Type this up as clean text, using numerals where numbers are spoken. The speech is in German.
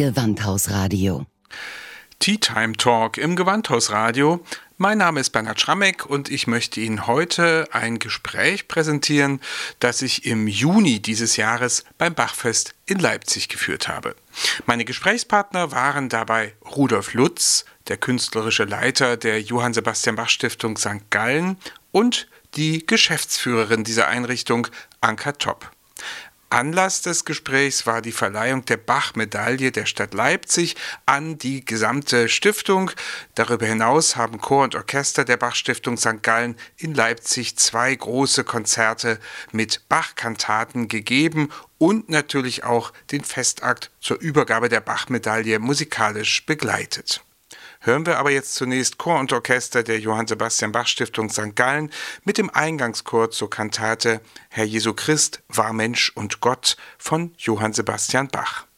Gewandhausradio. Tea Time Talk im Gewandhausradio. Mein Name ist Bernhard Schrammeck und ich möchte Ihnen heute ein Gespräch präsentieren, das ich im Juni dieses Jahres beim Bachfest in Leipzig geführt habe. Meine Gesprächspartner waren dabei Rudolf Lutz, der künstlerische Leiter der Johann Sebastian Bach Stiftung St. Gallen, und die Geschäftsführerin dieser Einrichtung, Anka Topp. Anlass des Gesprächs war die Verleihung der Bach-Medaille der Stadt Leipzig an die gesamte Stiftung. Darüber hinaus haben Chor und Orchester der Bach-Stiftung St. Gallen in Leipzig 2 große Konzerte mit Bach-Kantaten gegeben und natürlich auch den Festakt zur Übergabe der Bach-Medaille musikalisch begleitet. Hören wir aber jetzt zunächst Chor und Orchester der Johann Sebastian Bach Stiftung St. Gallen mit dem Eingangschor zur Kantate Herr Jesu Christ war Mensch und Gott von Johann Sebastian Bach.